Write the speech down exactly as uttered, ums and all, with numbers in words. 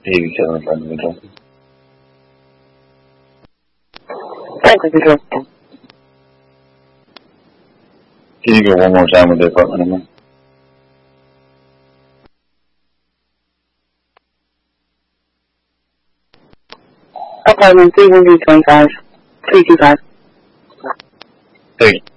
eighty-seven fundamental. Franklin Control. Can you go one more time with the apartment number? Apartment three one three twenty-five, three two five. Thank you.